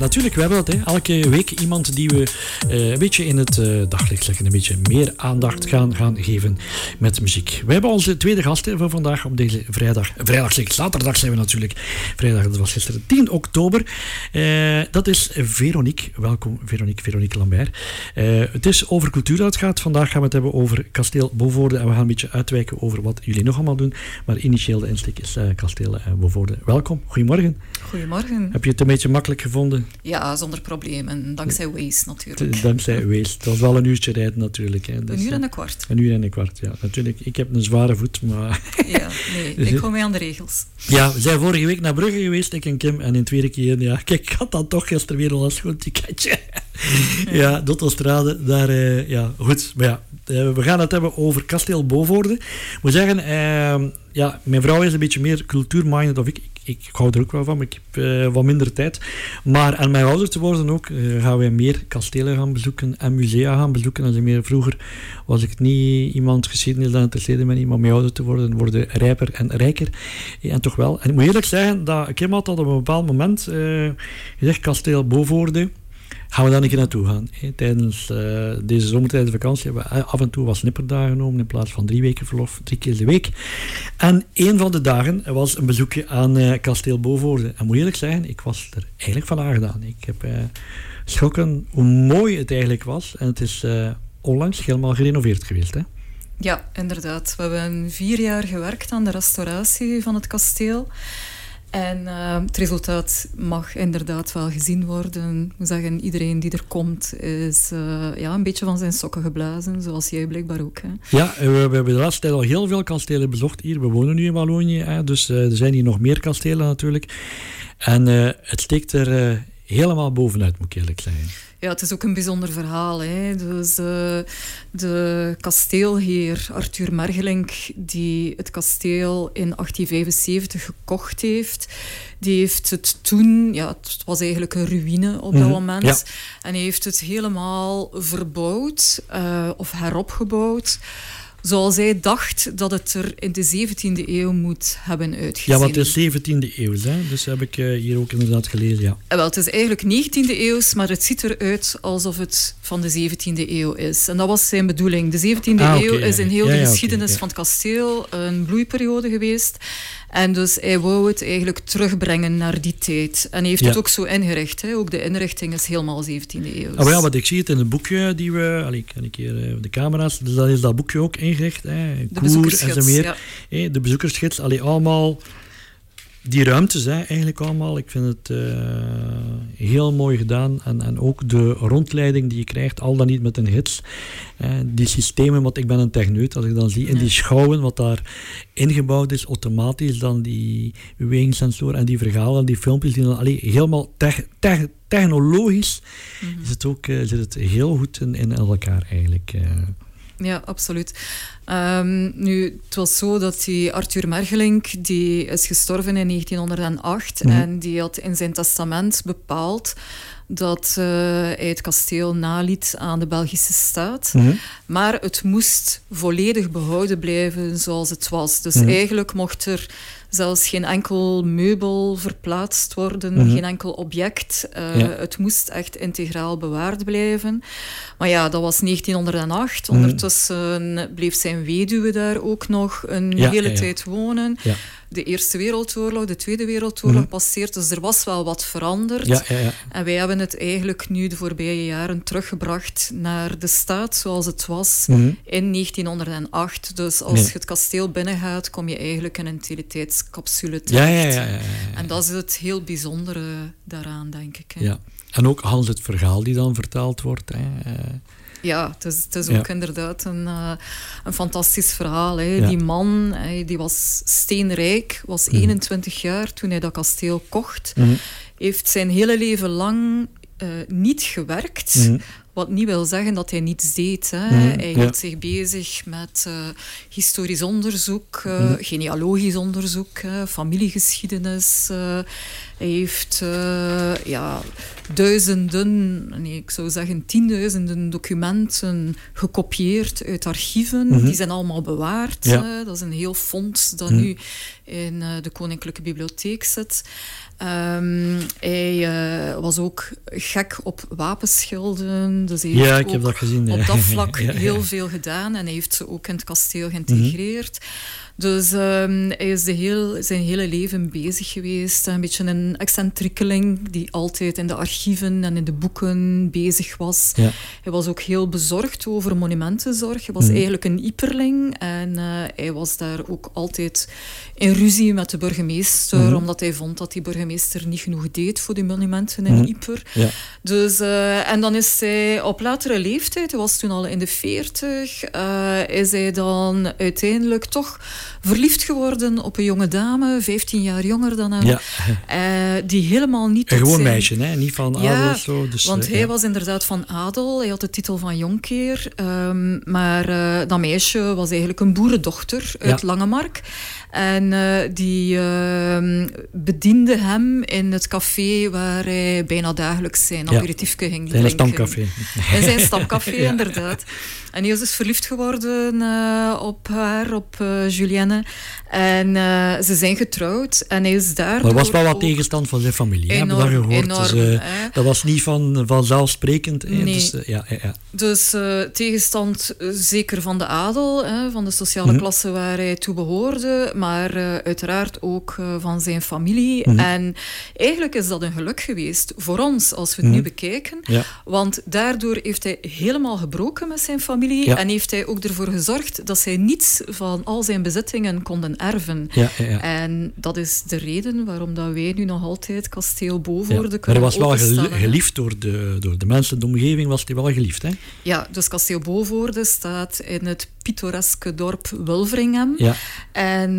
Natuurlijk, we hebben dat. Elke week iemand die we een beetje in het daglicht leggen. Een beetje meer aandacht gaan geven met muziek. We hebben onze tweede gast voor vandaag op deze vrijdag. Zaterdag zijn we natuurlijk. Vrijdag, dat was gisteren 10 oktober. Dat is Veronique. Welkom, Veronique Lambert. Het is over cultuur dat het gaat. Vandaag gaan we het hebben over Kasteel Beauvoorde. En we gaan een beetje uitwijken over wat jullie nog allemaal doen. Maar initieel de insteek is Kasteel Beauvoorde. Welkom, goedemorgen. Goedemorgen. Heb je het een beetje makkelijk gevonden? Ja, zonder problemen. Dankzij Waze natuurlijk. Dankzij Waze. Het was wel een uurtje rijden natuurlijk. Hè. Dus, 1 uur en een kwart. 1 uur en een kwart, ja. Natuurlijk, ik heb een zware voet, maar... Ja, nee, ik hou mij aan de regels. Ja, we zijn vorige week naar Brugge geweest, ik en Kim. En in tweede keer, ja, kijk, ik had dan toch gisteren weer al een schoon ticketje. Ja, Dottelstrade, daar, ja, goed. Maar ja, we gaan het hebben over Kasteel Beauvoorde. Ik moet zeggen, ja, mijn vrouw is een beetje meer cultuurminded, of ik hou er ook wel van, maar ik heb wat minder tijd. Maar aan mijn ouder te worden ook, gaan wij meer kastelen gaan bezoeken en musea gaan bezoeken. Als vroeger was ik niet iemand geschiedenis aan het interesseren ben, maar mijn ouder te worden rijper en rijker. En toch wel. En ik moet eerlijk zeggen, dat Kim had op een bepaald moment gezegd, Kasteel Beauvoorde, gaan we daar een keer naartoe gaan. Tijdens deze zomertijdse vakantie hebben we af en toe wat snipperdagen genomen in plaats van 3 weken verlof, 3 keer de week. En een van de dagen was een bezoekje aan Kasteel Beauvoorde. En moet eerlijk zeggen, ik was er eigenlijk van aangedaan. Ik heb schrokken hoe mooi het eigenlijk was. En het is onlangs helemaal gerenoveerd geweest, hè? Ja, inderdaad. We hebben 4 jaar gewerkt aan de restauratie van het kasteel. En het resultaat mag inderdaad wel gezien worden. Ik moet zeggen, iedereen die er komt is ja, een beetje van zijn sokken geblazen, zoals jij blijkbaar ook. Hè. Ja, we hebben de laatste tijd al heel veel kastelen bezocht hier. We wonen nu in Wallonië, hè, dus er zijn hier nog meer kastelen natuurlijk. En het steekt er helemaal bovenuit, moet ik eerlijk zeggen. Ja, het is ook een bijzonder verhaal. Hè. Dus de kasteelheer Arthur Mergelink, die het kasteel in 1875 gekocht heeft, die heeft het toen... Ja, het was eigenlijk een ruïne op dat moment. Ja. En hij heeft het helemaal verbouwd of heropgebouwd, zoals hij dacht dat het er in de 17e eeuw moet hebben uitgezien. Ja, want het is 17e eeuw, hè? Dus heb ik hier ook inderdaad gelezen, ja. Wel, het is eigenlijk 19e eeuws, maar het ziet eruit alsof het van de 17e eeuw is. En dat was zijn bedoeling. De 17e eeuw is in heel de geschiedenis van het kasteel een bloeiperiode geweest. En dus hij wou het eigenlijk terugbrengen naar die tijd. En hij heeft het ook zo ingericht. Hè. Ook de inrichting is helemaal 17e eeuw. Oh ja, wat ik zie het in het boekje die we... ik kan een keer de camera's... Dus dat is dat boekje ook ingericht. Hè. De bezoekersgids, en zo meer. Ja. De bezoekersgids. Allemaal... Die ruimtes, eigenlijk allemaal. Ik vind het heel mooi gedaan. En ook de rondleiding die je krijgt, al dan niet met een gids. Die systemen, want ik ben een techneut, als ik dan zie in die schouwen wat daar ingebouwd is, automatisch dan die bewegingssensoren en die verhalen, die filmpjes, die dan helemaal technologisch zit het heel goed in elkaar eigenlijk. Ja, absoluut. Nu, het was zo dat die Arthur Mergelink, die is gestorven in 1908 en die had in zijn testament bepaald dat hij het kasteel naliet aan de Belgische staat. Maar het moest volledig behouden blijven zoals het was. Dus eigenlijk mocht er zelfs geen enkel meubel verplaatst worden, geen enkel object. Het moest echt integraal bewaard blijven. Maar ja, dat was 1908. Ondertussen bleef zijn weduwe daar ook nog een hele tijd wonen. Ja. De Eerste Wereldoorlog, de Tweede Wereldoorlog passeert. Dus er was wel wat veranderd. En wij hebben het eigenlijk nu de voorbije jaren teruggebracht naar de staat zoals het was in 1908. Dus als je het kasteel binnengaat, kom je eigenlijk in een utiliteitscapsule terecht. En dat is het heel bijzondere daaraan, denk ik. Hè. Ja. En ook Hans het verhaal die dan vertaald wordt. Hè. Ja, het is ook inderdaad een fantastisch verhaal. Hè. Ja. Die man, die was steenrijk, was 21 jaar toen hij dat kasteel kocht. Heeft zijn hele leven lang niet gewerkt. Wat niet wil zeggen dat hij niets deed. Hè. Hij hield zich bezig met historisch onderzoek, genealogisch onderzoek, familiegeschiedenis. Hij heeft ik zou zeggen 10.000 documenten gekopieerd uit archieven. Die zijn allemaal bewaard. Dat is een heel fonds dat nu in de Koninklijke Bibliotheek zit. Hij was ook gek op wapenschilden. Dus hij Ja, heeft ik heb ook dat gezien. Ja. op dat vlak Ja. heel veel gedaan. En hij heeft ze ook in het kasteel geïntegreerd. Dus hij is zijn hele leven bezig geweest. Een beetje een excentriekeling die altijd in de archieven en in de boeken bezig was. Ja. Hij was ook heel bezorgd over monumentenzorg. Hij was eigenlijk een Yperling. En hij was daar ook altijd in ruzie met de burgemeester, omdat hij vond dat die burgemeester niet genoeg deed voor die monumenten in Yper. Ja. Dus, en dan is hij op latere leeftijd, hij was toen al in de 40, is hij dan uiteindelijk toch verliefd geworden op een jonge dame, 15 jaar jonger dan hem, die helemaal niet... Een gewoon meisje, hè? Niet van adel of zo. Dus, want hij was inderdaad van adel, hij had de titel van jonkheer, maar dat meisje was eigenlijk een boerendochter uit Langemark. En die bediende hem in het café waar hij bijna dagelijks zijn aperitiefje ging drinken. In een stamcafé. In zijn stamcafé, inderdaad. En hij is dus verliefd geworden op haar, op Julienne. En ze zijn getrouwd. En hij is daardoor... Maar er was wel wat tegenstand van zijn familie. Enorm, heb je dat gehoord? enorm, Dus, dat was niet vanzelfsprekend. Nee. Dus, dus tegenstand zeker van de adel, van de sociale klasse waar hij toe behoorde, maar uiteraard ook van zijn familie. En eigenlijk is dat een geluk geweest voor ons, als we het nu bekijken. Ja. Want daardoor heeft hij helemaal gebroken met zijn familie en heeft hij ook ervoor gezorgd dat zij niets van al zijn bezittingen konden erven. En dat is de reden waarom dat wij nu nog altijd kasteel Bovoorde kunnen openstellen. Maar hij was wel geliefd door de mensen, de omgeving was hij wel geliefd, hè? Ja, dus kasteel Bovoorde staat in het pittoreske dorp Wulveringhem. Ja. En,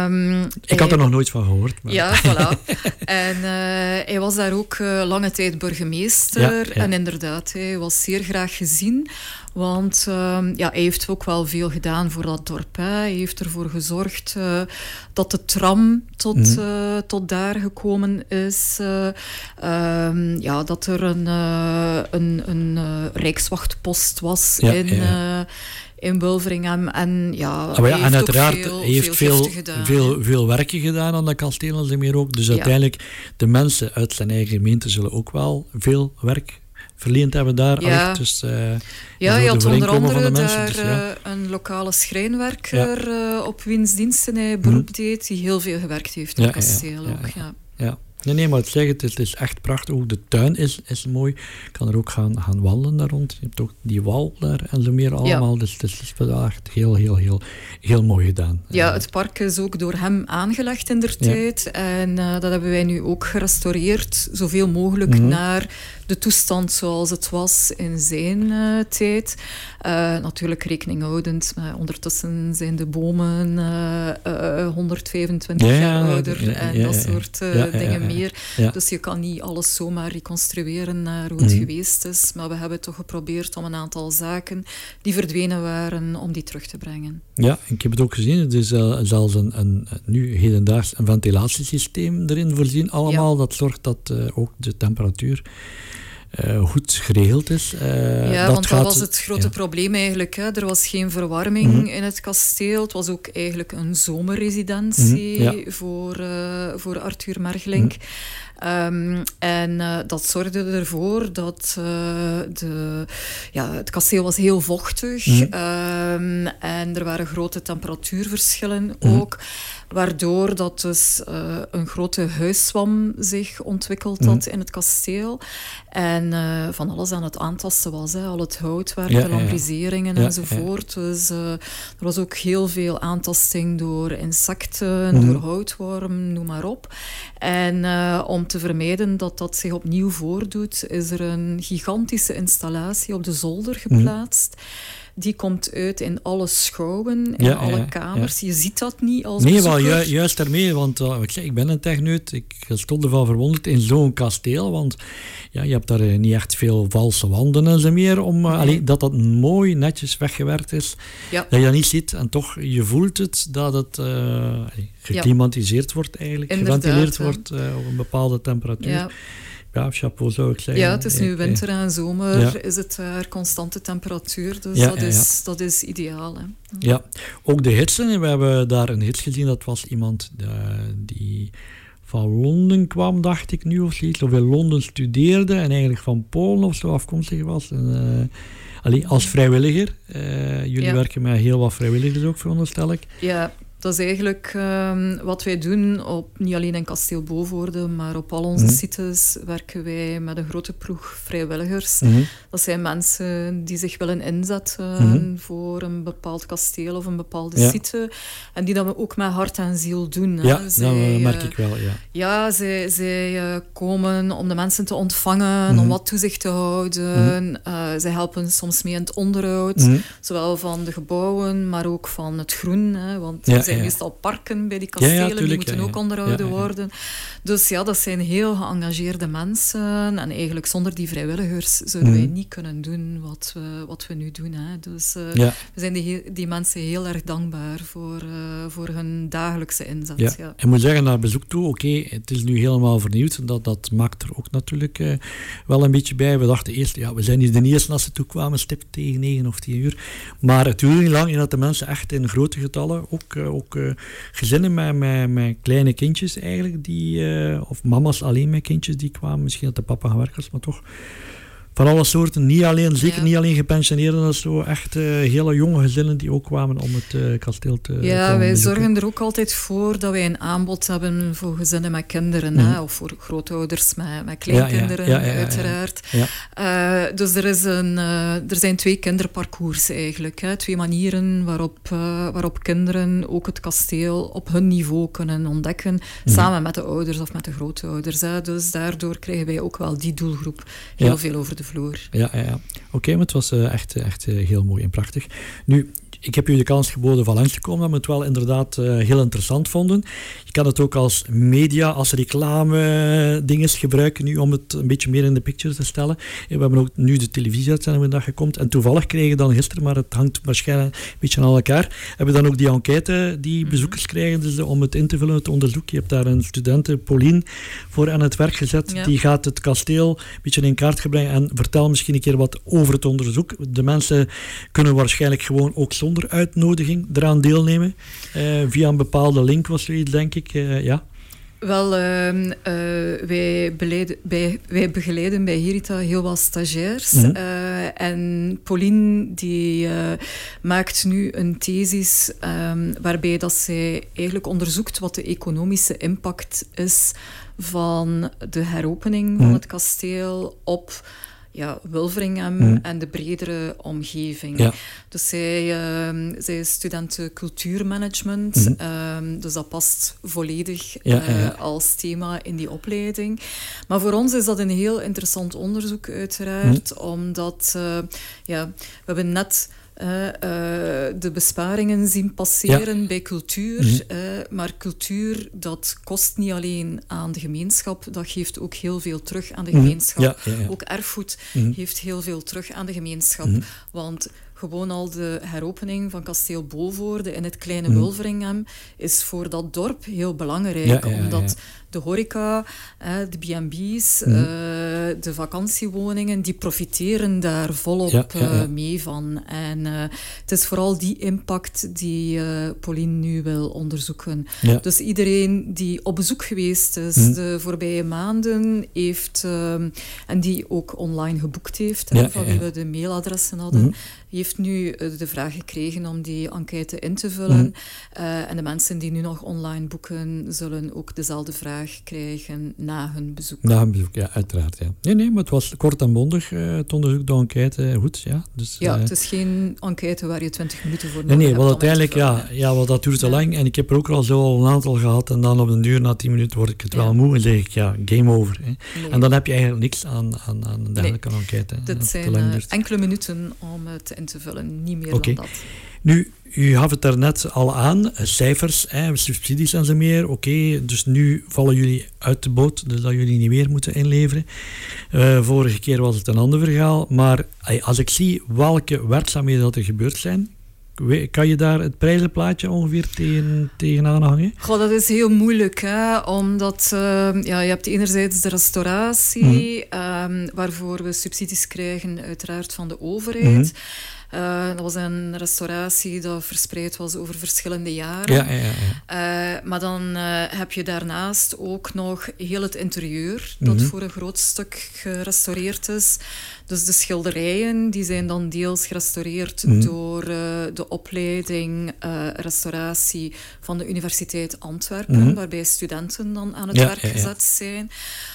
ik had er nog nooit van gehoord. Maar... Ja, voilà. En hij was daar ook lange tijd burgemeester. En inderdaad, hij was zeer graag gezien. Want hij heeft ook wel veel gedaan voor dat dorp. Hè. Hij heeft ervoor gezorgd dat de tram tot daar gekomen is. Dat er een rijkswachtpost was in Wulveringhem. En en uiteraard heeft veel werken gedaan aan dat kasteel en zo meer ook. Dus uiteindelijk, de mensen uit zijn eigen gemeente zullen ook wel veel werk verleend hebben daar. Dus, je had onder andere mensen, daar een lokale schrijnwerker op wiens diensten hij beroep deed, die heel veel gewerkt heeft op het kasteel. Nee, maar het is echt prachtig. Ook de tuin is mooi. Ik kan er ook gaan wandelen daar rond. Je hebt ook die wal daar en zo meer allemaal. Dus het is echt heel mooi gedaan. Ja, het park is ook door hem aangelegd indertijd. En dat hebben wij nu ook gerestaureerd. Zoveel mogelijk naar de toestand zoals het was in zijn tijd. Natuurlijk rekening houdend. Maar ondertussen zijn de bomen 125 jaar ouder en dat soort dingen meer. Ja. Dus je kan niet alles zomaar reconstrueren naar hoe het geweest is. Maar we hebben toch geprobeerd om een aantal zaken die verdwenen waren, om die terug te brengen. Ja, ik heb het ook gezien. Het is zelfs nu hedendaags een ventilatiesysteem erin voorzien. Allemaal, dat zorgt dat ook de temperatuur goed geregeld is. Want dat was het grote probleem eigenlijk. Hè. Er was geen verwarming in het kasteel. Het was ook eigenlijk een zomerresidentie voor Arthur Mergelink. Dat zorgde ervoor dat het kasteel was heel vochtig en er waren grote temperatuurverschillen ook, waardoor dat dus een grote huiszwam zich ontwikkeld had in het kasteel en van alles aan het aantasten was, hè. Al het houtwerk, lambriseringen enzovoort. Dus er was ook heel veel aantasting door insecten, door houtworm, noem maar op. En om te vermijden dat dat zich opnieuw voordoet, is er een gigantische installatie op de zolder geplaatst. Die komt uit in alle schouwen, in alle kamers. Je ziet dat niet als bezoeker. Nee, wel juist daarmee, want ik ben een techneut. Ik stond ervan verwonderd in zo'n kasteel, want je hebt daar niet echt veel valse wanden en zo meer, dat mooi netjes weggewerkt is. Ja. Dat je dat niet ziet en toch, je voelt het dat het geklimatiseerd wordt eigenlijk, geventileerd wordt op een bepaalde temperatuur. Ja. Ja, chapeau zou ik zeggen. Ja, het is nu winter en zomer, is het daar constante temperatuur, dus dat is ideaal. Hè. Ja, ook de hitsen. We hebben daar een hits gezien, dat was iemand die van Londen kwam, dacht ik nu, of zoiets. Of in Londen studeerde en eigenlijk van Polen of zo afkomstig was. En, als vrijwilliger. Jullie werken met heel wat vrijwilligers ook, veronderstel ik. Ja, dat is eigenlijk wat wij doen, niet alleen in Kasteel Bovoorde, maar op al onze sites werken wij met een grote ploeg vrijwilligers. Dat zijn mensen die zich willen inzetten voor een bepaald kasteel of een bepaalde site. En die dat ook met hart en ziel doen. Ja, dat merk ik wel, ja. Ja, zij komen om de mensen te ontvangen, om wat toezicht te houden. Zij helpen soms mee in het onderhoud, zowel van de gebouwen, maar ook van het groen. Want er zijn meestal parken bij die kastelen, die moeten ook onderhouden worden. Dus ja, dat zijn heel geëngageerde mensen. En eigenlijk zonder die vrijwilligers zouden wij niet kunnen doen wat we nu doen. Hè. Dus we zijn die mensen heel erg dankbaar voor hun dagelijkse inzet. Ja. Ja. Ik moet zeggen, naar bezoek toe, het is nu helemaal vernieuwd. Dat maakt er ook natuurlijk wel een beetje bij. We dachten eerst, we zijn hier de eerste als ze toe kwamen, stip tegen 9 of 10 uur. Maar het duurde niet lang en dat de mensen echt in grote getallen, ook gezinnen met kleine kindjes eigenlijk, of mama's alleen met kindjes die kwamen. Misschien dat de papa gewerkt was, maar toch van alle soorten. Niet alleen gepensioneerden, zo echt hele jonge gezinnen die ook kwamen om het kasteel te wij bezoeken. Zorgen er ook altijd voor dat wij een aanbod hebben voor gezinnen met kinderen, hè, of voor grootouders met kleinkinderen, uiteraard. Ja. Dus er zijn 2 kinderparcours eigenlijk. Hè, 2 manieren waarop kinderen ook het kasteel op hun niveau kunnen ontdekken, samen met de ouders of met de grootouders. Hè. Dus daardoor krijgen wij ook wel die doelgroep heel veel over de vloer. Ja. Oké, maar het was echt heel mooi en prachtig. Nu, ik heb u de kans geboden van langs te komen, dat we het wel inderdaad heel interessant vonden. Je kan het ook als media, als reclame dinges gebruiken nu om het een beetje meer in de picture te stellen. We hebben ook nu de televisieuitzending dat komt. En toevallig kregen we dan gisteren, maar het hangt waarschijnlijk een beetje aan elkaar, hebben we dan ook die enquête die bezoekers krijgen, dus om het in te vullen, het onderzoek. Je hebt daar een studente, Pauline, voor aan het werk gezet. Ja. Die gaat het kasteel een beetje in kaart brengen en vertel misschien een keer wat over het onderzoek. De mensen kunnen waarschijnlijk gewoon ook zonder uitnodiging eraan deelnemen. Via een bepaalde link was zoiets, denk ik. Wel, wij begeleiden bij Herita heel wat stagiairs. En Pauline die maakt nu een thesis waarbij dat zij eigenlijk onderzoekt wat de economische impact is van de heropening van het kasteel op Wilveringham en de bredere omgeving. Ja. Dus zij is studenten cultuurmanagement, dus dat past volledig als thema in die opleiding. Maar voor ons is dat een heel interessant onderzoek uiteraard, omdat we hebben net de besparingen zien passeren bij cultuur. Maar cultuur, dat kost niet alleen aan de gemeenschap, dat geeft ook heel veel terug aan de gemeenschap. Ook erfgoed geeft heel veel terug aan de gemeenschap. Want gewoon al de heropening van Kasteel Bovoorde in het kleine Wilveringham is voor dat dorp heel belangrijk, omdat de horeca, de B&B's, de vakantiewoningen, die profiteren daar volop mee van. En het is vooral die impact die Pauline nu wil onderzoeken. Ja. Dus iedereen die op bezoek geweest is de voorbije maanden heeft, en die ook online geboekt heeft, van wie we de mailadressen hadden, heeft nu de vraag gekregen om die enquête in te vullen. En de mensen die nu nog online boeken, zullen ook dezelfde vraag krijgen na hun bezoek. Na hun bezoek, ja, uiteraard. Ja. Nee, maar het was kort en bondig, het onderzoek, de enquête. Goed, ja. Dus, het is geen enquête waar je 20 minuten voor nodig hebt. Nee, want uiteindelijk, want dat duurt te lang. En ik heb er ook al zo een aantal gehad. En dan op een duur, na 10 minuten, word ik het wel moe. En zeg ik, game over. Hè. Nee. En dan heb je eigenlijk niks aan een dergelijke enquête. Dit zijn enkele minuten om het in te vullen. Niet meer dan dat. Nu, u gaf het daarnet al aan, cijfers, subsidies en zo meer. Oké, dus nu vallen jullie uit de boot, dus dat jullie niet meer moeten inleveren. Vorige keer was het een ander verhaal. Maar als ik zie welke werkzaamheden dat er gebeurd zijn, kan je daar het prijzenplaatje ongeveer tegenaan hangen? Goh, dat is heel moeilijk, hè? Omdat je hebt enerzijds de restauratie, waarvoor we subsidies krijgen, uiteraard van de overheid. Dat was een restauratie dat verspreid was over verschillende jaren. Maar dan heb je daarnaast ook nog heel het interieur, dat voor een groot stuk gerestaureerd is. Dus de schilderijen die zijn dan deels gerestaureerd door de opleiding restauratie van de Universiteit Antwerpen, waarbij studenten dan aan het werk gezet zijn.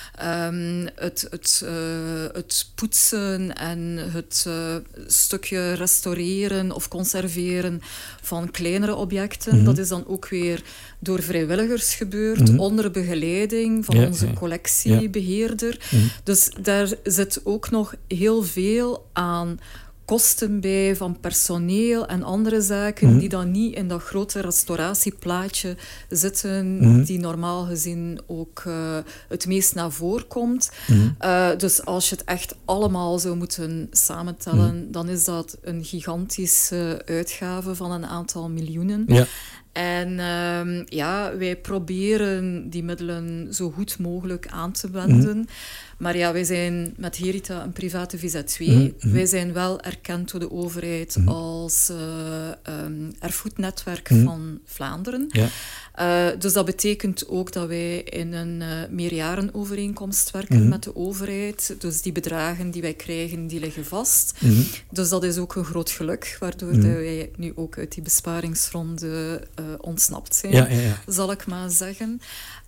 Het poetsen en het stukje restaureren of conserveren van kleinere objecten, dat is dan ook weer door vrijwilligers gebeurd, onder begeleiding van onze collectiebeheerder. Dus daar zit ook nog heel veel aan kosten bij van personeel en andere zaken die dan niet in dat grote restauratieplaatje zitten, die normaal gezien ook het meest naar voren komt. Dus als je het echt allemaal zou moeten samentellen, dan is dat een gigantische uitgave van een aantal miljoenen. Ja. En wij proberen die middelen zo goed mogelijk aan te wenden. Maar ja, wij zijn met Herita een private VZ2. Wij zijn wel erkend door de overheid als erfgoednetwerk van Vlaanderen. Ja. Dus dat betekent ook dat wij in een meerjarenovereenkomst werken met de overheid. Dus die bedragen die wij krijgen, die liggen vast. Dus dat is ook een groot geluk, waardoor dat wij nu ook uit die besparingsronde ontsnapt zijn, zal ik maar zeggen.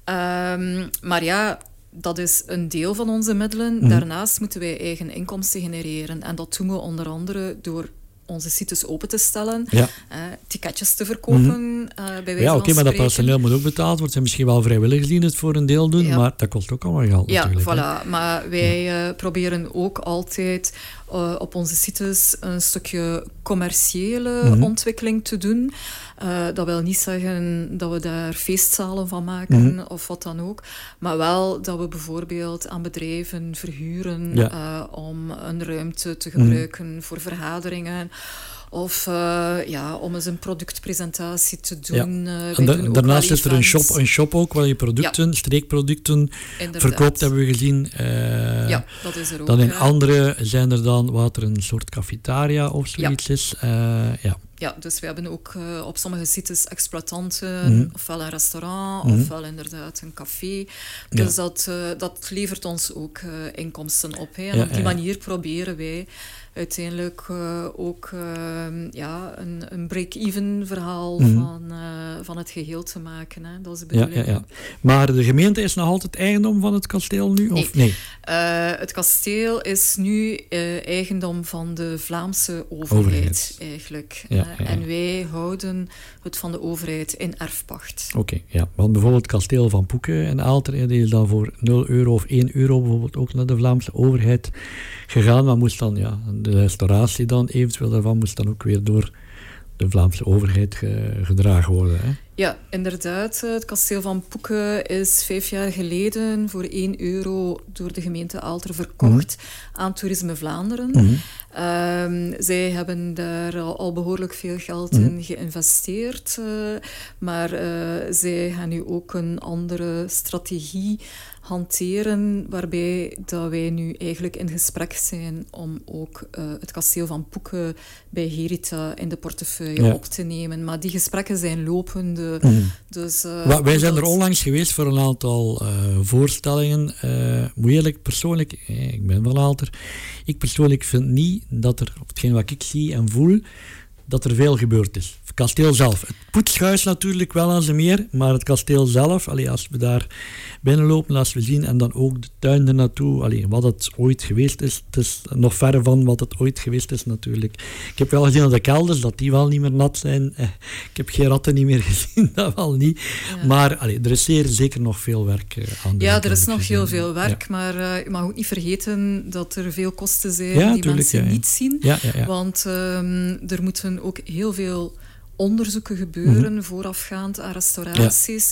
Maar ja, dat is een deel van onze middelen. Daarnaast moeten wij eigen inkomsten genereren. En dat doen we onder andere door onze sites open te stellen, ticketjes te verkopen, bij wijze van spreken. Ja, oké, maar dat personeel moet ook betaald worden. Zijn misschien wel vrijwilligers die het voor een deel doen, maar dat kost ook allemaal geld natuurlijk. Ja, voilà. Maar wij proberen ook altijd op onze sites een stukje commerciële ontwikkeling te doen. Dat wil niet zeggen dat we daar feestzalen van maken of wat dan ook. Maar wel dat we bijvoorbeeld aan bedrijven verhuren om een ruimte te gebruiken voor vergaderingen. Of om eens een productpresentatie te doen. Daarnaast is er een shop ook, waar je producten, streekproducten verkoopt, hebben we gezien. Dat is er ook. Dan in andere zijn er dan wat er een soort cafetaria of zoiets is. Ja, dus we hebben ook op sommige sites exploitanten, ofwel een restaurant, ofwel inderdaad een café. Dus dat levert ons ook inkomsten op. Hè. En op die manier proberen wij uiteindelijk ook een break-even verhaal van het geheel te maken. Hè. Dat is de bedoeling. Ja. Maar de gemeente is nog altijd eigendom van het kasteel nu? Nee. Of nee? Het kasteel is nu eigendom van de Vlaamse overheid. Eigenlijk. En wij houden het van de overheid in erfpacht. Oké, want bijvoorbeeld het kasteel van Poeken en Aalter, die is dan voor €0 of €1 bijvoorbeeld ook naar de Vlaamse overheid gegaan. Maar moest dan, de restauratie dan eventueel daarvan moest dan ook weer door de Vlaamse overheid gedragen worden. Hè? Ja, inderdaad. Het kasteel van Poeken is 5 jaar geleden voor €1 door de gemeente Aalter verkocht aan Toerisme Vlaanderen. Zij hebben daar al behoorlijk veel geld in geïnvesteerd. Maar zij gaan nu ook een andere strategie hanteren, waarbij dat wij nu eigenlijk in gesprek zijn om ook het kasteel van Poeken bij Herita in de portefeuille op te nemen. Maar die gesprekken zijn lopende. Dus, wij zijn er onlangs geweest voor een aantal voorstellingen. Moet eerlijk, persoonlijk, ik ben van Aalter, ik persoonlijk vind niet dat er, op hetgeen wat ik zie en voel, dat er veel gebeurd is. Het kasteel zelf. Het poetshuis natuurlijk wel aan zijn meer, maar het kasteel zelf, als we daar binnenlopen, als we zien, en dan ook de tuin ernaartoe, wat het ooit geweest is, het is nog verre van wat het ooit geweest is natuurlijk. Ik heb wel gezien dat de kelders, dat die wel niet meer nat zijn. Ik heb geen ratten niet meer gezien, dat wel niet. Ja. Maar er is zeker nog veel werk aan de er is nog heel veel werk, maar je mag ook niet vergeten dat er veel kosten zijn die mensen niet zien. Want er moeten ook heel veel onderzoeken gebeuren voorafgaand aan restauraties,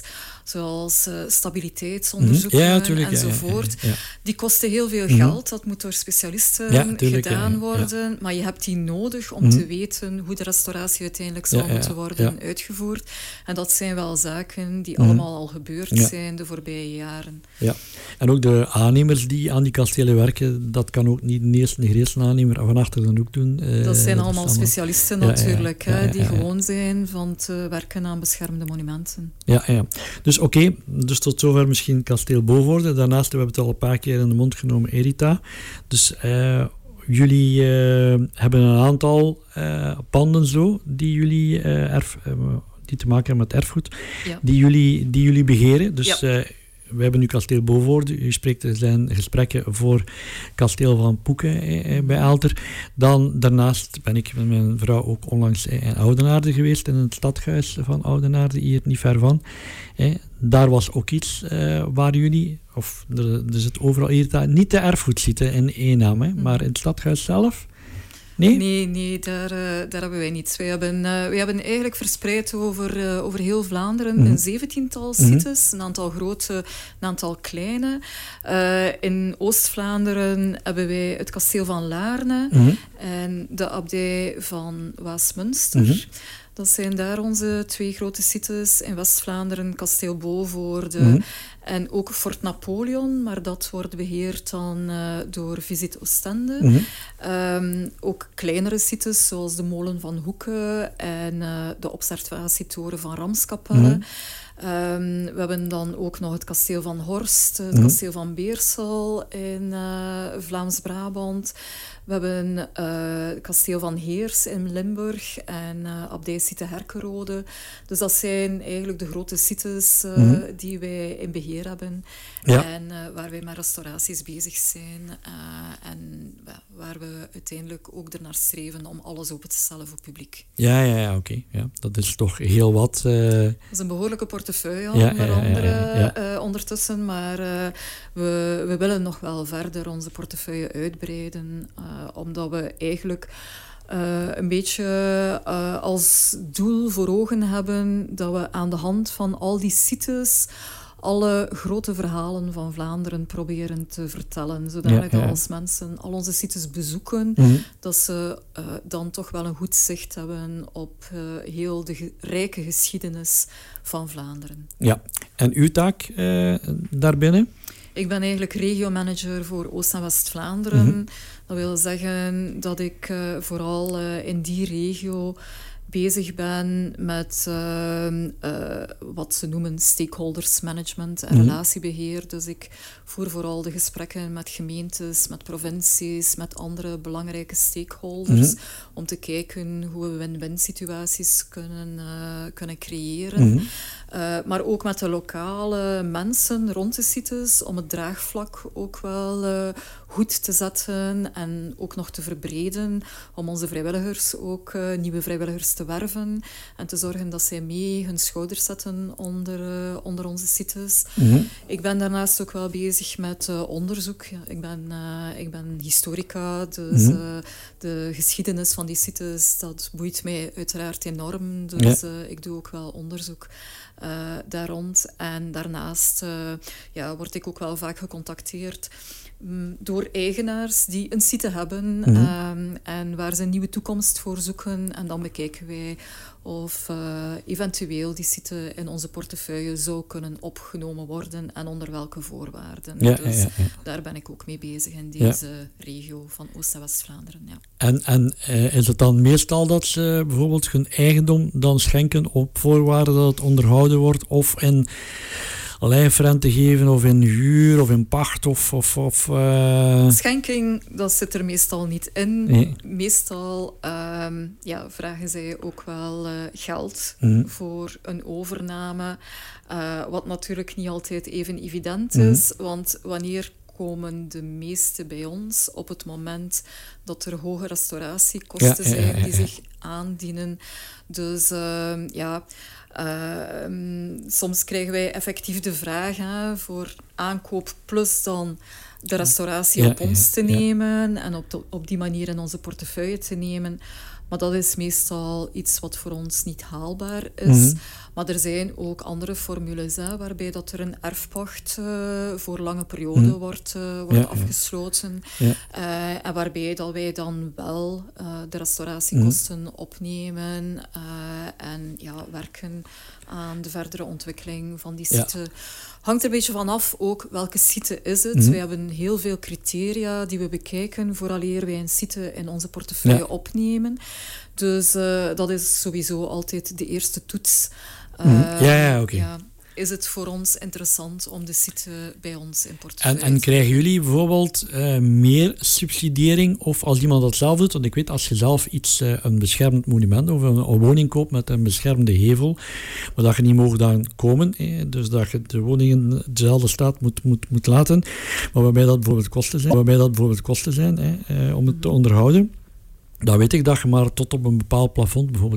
zoals stabiliteitsonderzoeken enzovoort. Ja. Die kosten heel veel geld, dat moet door specialisten gedaan worden, maar je hebt die nodig om te weten hoe de restauratie uiteindelijk zal moeten worden uitgevoerd. En dat zijn wel zaken die allemaal al gebeurd zijn de voorbije jaren. Ja, en ook de aannemers die aan die kastelen werken, dat kan ook niet de Greelse aannemer van achter de hoek doen. Dat zijn allemaal specialisten natuurlijk, die gewoon zijn van te werken aan beschermde monumenten. Ja. Dus oké, dus tot zover misschien kasteel Bovoorde. Daarnaast hebben we het al een paar keer in de mond genomen, Erita. Dus jullie hebben een aantal panden zo, die jullie die te maken hebben met erfgoed, die jullie begeren. Dus we hebben nu kasteel Bovoorde. U spreekt, er zijn gesprekken voor kasteel van Poeken bij Aalter. Dan daarnaast ben ik met mijn vrouw ook onlangs in Oudenaarde geweest, in het stadhuis van Oudenaarde, hier niet ver van. Daar was ook iets waar jullie, of er zit overal hier, niet de erfgoed zitten in één naam, maar in het stadhuis zelf. Nee, daar hebben wij niets. Wij hebben eigenlijk verspreid over heel Vlaanderen een 17-tal sites, een aantal grote, een aantal kleine. In Oost-Vlaanderen hebben wij het kasteel van Laarne en de abdij van Waasmunster. Dat zijn daar onze 2 grote sites. In West-Vlaanderen kasteel Bovoorde en ook Fort Napoleon, maar dat wordt beheerd dan door Visit Oostende. Ook kleinere sites, zoals de molen van Hoeke en de observatietoren van Ramskapelle. We hebben dan ook nog het kasteel van Horst, het kasteel van Beersel in Vlaams-Brabant. We hebben het kasteel van Heers in Limburg en abdijsite Herkenrode. Dus dat zijn eigenlijk de grote sites die wij in beheer hebben. En waar wij met restauraties bezig zijn. En waar we uiteindelijk ook ernaar streven om alles open te stellen voor publiek. Ja, oké. Ja, dat is toch heel wat. Dat is een behoorlijke portefeuille, onder andere, ondertussen. Maar we willen nog wel verder onze portefeuille uitbreiden. Omdat we eigenlijk een beetje als doel voor ogen hebben dat we aan de hand van al die sites alle grote verhalen van Vlaanderen proberen te vertellen. Zodanig dat als mensen al onze sites bezoeken, dat ze dan toch wel een goed zicht hebben op heel de rijke geschiedenis van Vlaanderen. Ja, en uw taak daarbinnen? Ik ben eigenlijk regiomanager voor Oost- en West-Vlaanderen. Dat wil zeggen dat ik vooral in die regio bezig ben met wat ze noemen stakeholders management en relatiebeheer. Dus ik voer vooral de gesprekken met gemeentes, met provincies, met andere belangrijke stakeholders, om te kijken hoe we win-win situaties kunnen creëren. Maar ook met de lokale mensen rond de sites, om het draagvlak ook wel goed te zetten en ook nog te verbreden, om onze vrijwilligers ook nieuwe vrijwilligers te werven en te zorgen dat zij mee hun schouders zetten onder onze sites. Ik ben daarnaast ook wel bezig met onderzoek. Ik ben historica, dus de geschiedenis van die sites, dat boeit mij uiteraard enorm. Dus ik doe ook wel onderzoek daar rond. En daarnaast word ik ook wel vaak gecontacteerd door eigenaars die een site hebben en waar ze een nieuwe toekomst voor zoeken. En dan bekijken wij of eventueel die site in onze portefeuille zou kunnen opgenomen worden en onder welke voorwaarden. Dus daar ben ik ook mee bezig in deze regio van Oost- en West-Vlaanderen. En is het dan meestal dat ze bijvoorbeeld hun eigendom dan schenken op voorwaarde dat het onderhouden wordt of in lijfrente geven of in huur of in pacht of Schenking, dat zit er meestal niet in. Nee. Meestal vragen zij ook wel geld voor een overname, wat natuurlijk niet altijd even evident is, want wanneer komen de meeste bij ons op het moment dat er hoge restauratiekosten zijn die zich aandienen. Dus soms krijgen wij effectief de vraag voor aankoop plus dan de restauratie op ons te nemen en op die manier in onze portefeuille te nemen. Maar dat is meestal iets wat voor ons niet haalbaar is. Maar Maar er zijn ook andere formules, waarbij dat er een erfpacht voor lange periode wordt afgesloten. Ja. En waarbij dat wij dan wel de restauratiekosten opnemen en werken aan de verdere ontwikkeling van die site. Hangt er een beetje vanaf ook welke site is het. We hebben heel veel criteria die we bekijken vooraleer wij een site in onze portefeuille opnemen. Dus dat is sowieso altijd de eerste toets. Is het voor ons interessant om de site bij ons in portefeuille en krijgen jullie bijvoorbeeld meer subsidiëring of als iemand dat zelf doet? Want ik weet, als je zelf een beschermd monument of een woning koopt met een beschermde hevel, maar dat je niet mag daar komen, dus dat je de woning in dezelfde staat moet laten, maar waarbij dat bijvoorbeeld kosten zijn om het te onderhouden. Dan weet ik dat je maar tot op een bepaald plafond, bijvoorbeeld